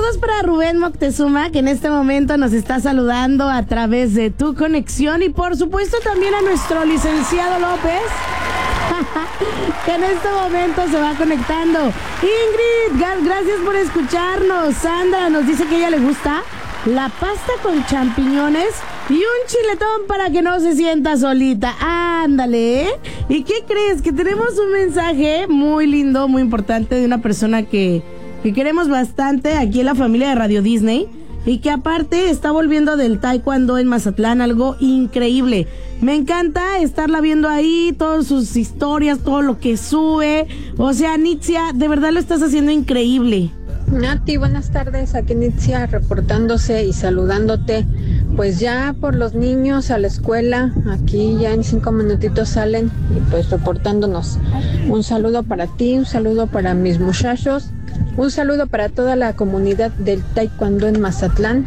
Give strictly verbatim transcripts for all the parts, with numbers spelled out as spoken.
Saludos para Rubén Moctezuma, que en este momento nos está saludando a través de Tu Conexión, y por supuesto también a nuestro licenciado López, que en este momento se va conectando. Ingrid, gracias por escucharnos. Sandra nos dice que a ella le gusta la pasta con champiñones y un chiletón para que no se sienta solita. Ándale, ¿eh? ¿Y qué crees? Que tenemos un mensaje muy lindo, muy importante de una persona que, que queremos bastante aquí en la familia de Radio Disney, y que aparte está volviendo del taekwondo en Mazatlán, algo increíble. Me encanta estarla viendo ahí, todas sus historias, todo lo que sube. O sea, Nitzia, de verdad lo estás haciendo increíble. Nati, buenas tardes, aquí Nitzia reportándose y saludándote. Pues ya por los niños a la escuela, aquí ya en cinco minutitos salen, y pues reportándonos. Un saludo para ti, un saludo para mis muchachos, un saludo para toda la comunidad del taekwondo en Mazatlán,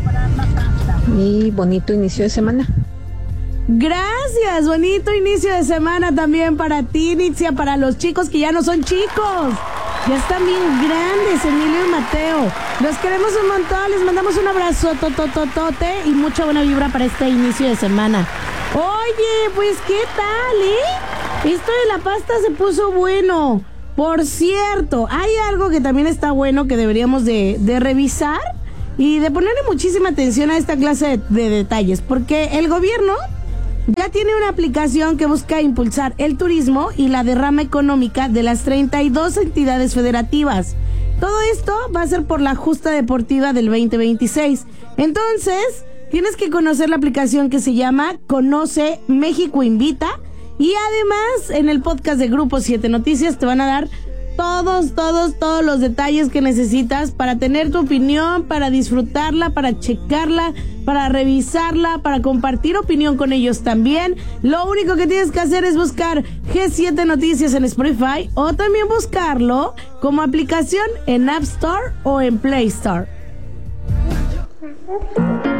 y bonito inicio de semana. Gracias, bonito inicio de semana también para ti, Nitzia, para los chicos que ya no son chicos, ya están bien grandes, Emilio y Mateo. Los queremos un montón, les mandamos un abrazo totototote y mucha buena vibra para este inicio de semana. Oye, pues ¿qué tal, eh? Esto de la pasta se puso bueno. Por cierto, hay algo que también está bueno que deberíamos de, de revisar y de ponerle muchísima atención a esta clase de, de detalles, porque el gobierno ya tiene una aplicación que busca impulsar el turismo y la derrama económica de las treinta y dos entidades federativas. Todo esto va a ser por la justa deportiva del veinte veintiséis. Entonces, tienes que conocer la aplicación que se llama Conoce México Invita, y además en el podcast de Grupo siete Noticias te van a dar todos, todos, todos los detalles que necesitas para tener tu opinión, para disfrutarla, para checarla, para revisarla, para compartir opinión con ellos también. Lo único que tienes que hacer es buscar G siete Noticias en Spotify, o también buscarlo como aplicación en App Store o en Play Store.